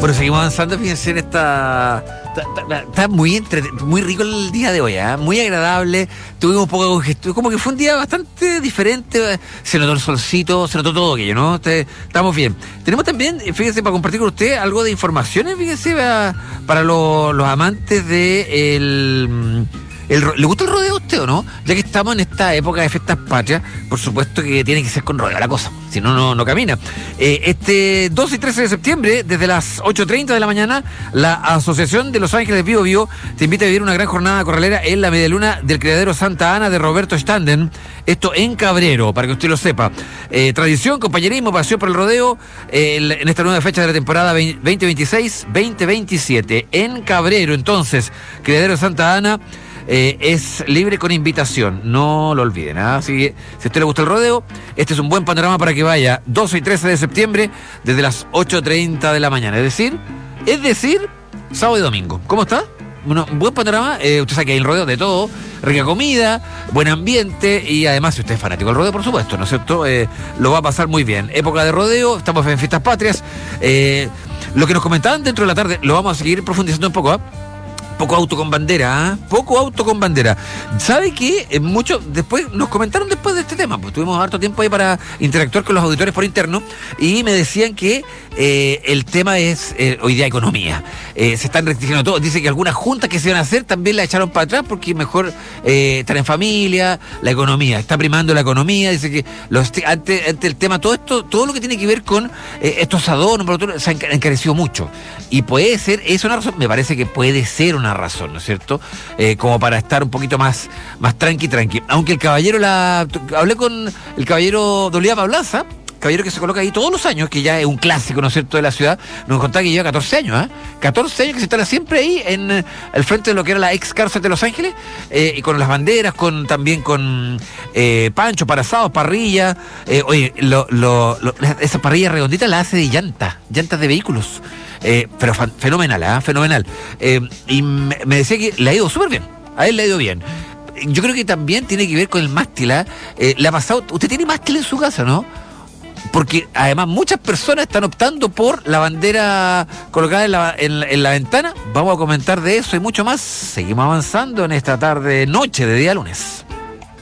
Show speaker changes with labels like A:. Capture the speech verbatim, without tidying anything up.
A: Bueno, seguimos avanzando, fíjense en esta... Está, está muy entre, muy rico el día de hoy, ¿eh? Muy agradable. Tuvimos un poco de congestión, como que fue un día bastante diferente. Se notó el solcito, se notó todo aquello, ¿no? Este, estamos bien. Tenemos también, fíjense, para compartir con usted algo de informaciones, fíjense, para, para los, los amantes de el... El, ¿Le gusta el rodeo a usted o no? Ya que estamos en esta época de fiestas patrias, por supuesto que tiene que ser con rodeo la cosa, si no, no, no camina. Eh, este doce y trece de septiembre, desde las ocho treinta de la mañana, la Asociación de Los Ángeles Bío Bío te invita a vivir una gran jornada corralera en la medialuna del criadero Santa Ana de Roberto Standen. Esto en Cabrero, para que usted lo sepa. Eh, tradición, compañerismo, pasión por el rodeo, eh, en esta nueva fecha de la temporada veinte veintiséis veinte veintisiete. En Cabrero, entonces, criadero Santa Ana. Eh, es libre con invitación, no lo olviden, ¿eh? Así que si a usted le gusta el rodeo, este es un buen panorama para que vaya doce y trece de septiembre desde las ocho treinta de la mañana, es decir, es decir, sábado y domingo. ¿Cómo está? Bueno, un buen panorama, eh, usted sabe que hay el rodeo de todo, rica comida, buen ambiente y además si usted es fanático del rodeo, por supuesto, ¿no es cierto? Eh, lo va a pasar muy bien. Época de rodeo, estamos en fiestas patrias, eh, lo que nos comentaban dentro de la tarde, lo vamos a seguir profundizando un poco, ¿ah? ¿eh? Poco auto con bandera, ¿eh? Poco auto con bandera. ¿Sabe qué? Eh, mucho, después, nos comentaron después de este tema, pues tuvimos harto tiempo ahí para interactuar con los auditores por interno y me decían que eh, el tema es eh, hoy día economía. Eh, se están restringiendo todo. Dice que algunas juntas que se iban a hacer también la echaron para atrás porque mejor eh, estar en familia, la economía. Está primando la economía. Dice que los, ante, ante el tema, todo esto, todo lo que tiene que ver con eh, estos adornos, se han encarecido mucho. Y puede ser, es una razón, me parece que puede ser una razón, ¿no es cierto? Eh, como para estar un poquito más, más tranqui, tranqui. Aunque el caballero, la hablé con el caballero Dolía Pablaza, caballero que se coloca ahí todos los años, que ya es un clásico, ¿no es cierto?, de la ciudad, nos contaba que lleva catorce años, ¿eh? catorce años que se instala siempre ahí, en el frente de lo que era la ex cárcel de Los Ángeles, eh, y con las banderas, con también con eh, pancho para asados, parrilla, eh, oye, lo, lo, lo, esa parrilla redondita la hace de llantas, llantas de vehículos. Eh, pero fan, fenomenal, ¿eh? fenomenal. Eh, y me, me decía que le ha ido súper bien. A él le ha ido bien. Yo creo que también tiene que ver con el mástil. ¿eh? Eh, le ha pasado. Usted tiene mástil en su casa, ¿no? Porque además muchas personas están optando por la bandera colocada en la, en, en la ventana. Vamos a comentar de eso y mucho más. Seguimos avanzando en esta tarde, noche de día lunes.